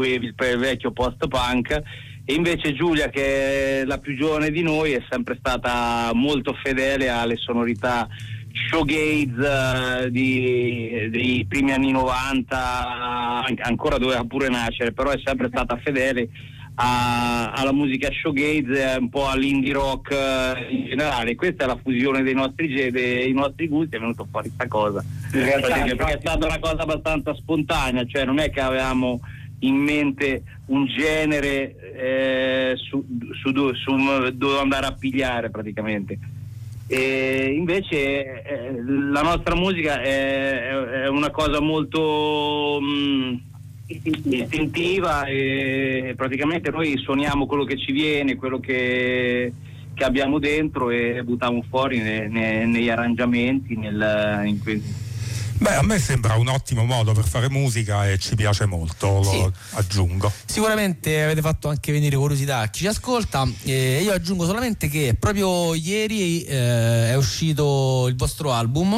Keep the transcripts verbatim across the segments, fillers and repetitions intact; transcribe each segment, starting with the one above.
il vecchio post-punk, e invece Giulia, che è la più giovane di noi, è sempre stata molto fedele alle sonorità showgaze uh, di, dei primi anni novanta, ancora doveva pure nascere, però è sempre stata fedele a, alla musica showgaze, un po' all'indie rock uh, in generale. Questa è la fusione dei nostri, dei nostri gusti, è venuto fuori questa cosa, perché, perché è stata una cosa abbastanza spontanea, cioè non è che avevamo in mente un genere eh, su, su, su, su dove andare a pigliare praticamente. E invece eh, la nostra musica è, è una cosa molto mh, istintiva, e praticamente noi suoniamo quello che ci viene, quello che, che abbiamo dentro, e buttiamo fuori ne, ne, negli arrangiamenti, nel, in que- Beh, a me sembra un ottimo modo per fare musica e ci piace molto, lo Sì. aggiungo. Sicuramente avete fatto anche venire curiosità a chi ci ascolta, e io aggiungo solamente che proprio ieri eh, è uscito il vostro album.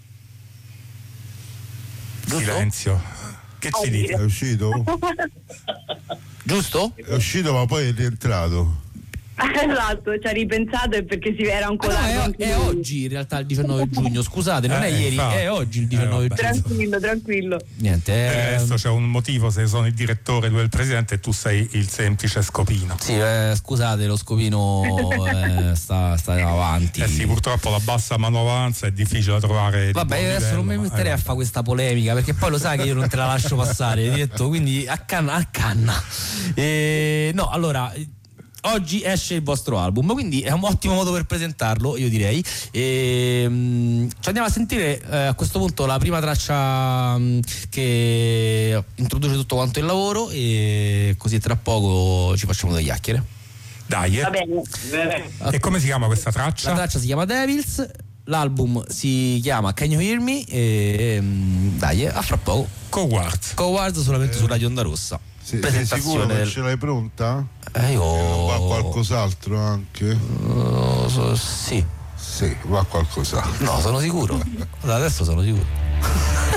Giusto? Silenzio. Che ci dite? È uscito? Giusto? È uscito ma poi è rientrato. Esatto, ci ha ripensato, e perché si era ancora Ah, no, è, è oggi in realtà il diciannove giugno, scusate, non Eh, è ieri, infatti. è oggi il diciannove Eh, giugno. tranquillo, tranquillo. Niente, Per il eh, resto c'è un motivo se sono il direttore, tu il presidente e tu sei il semplice scopino. sì, eh, scusate, lo scopino eh, sta, sta avanti. Eh sì, purtroppo la bassa manovalanza è difficile da trovare. di Vabbè, buon io adesso livello, non mi ma- metterei eh, a fare questa polemica, perché poi lo sai che io non te la lascio passare, diretto, quindi a canna, a canna. E, no, allora, oggi esce il vostro album, quindi è un ottimo modo per presentarlo, io direi. E, mh, ci andiamo a sentire eh, a questo punto la prima traccia mh, che introduce tutto quanto il lavoro, e così tra poco ci facciamo delle chiacchiere. Dai, eh. Va bene. E come si chiama questa La traccia? traccia si chiama Devils, l'album si chiama Can You Hear Me, e mh, dai, eh, a fra poco. Cowards. Cowards solamente su Radio Onda Rossa. Sì, sei sicuro che del... ce l'hai pronta? Eh, io... Non va qualcos'altro anche? Uh, so- sì. Sì, va qualcos'altro. No, sono sicuro. Adesso sono sicuro.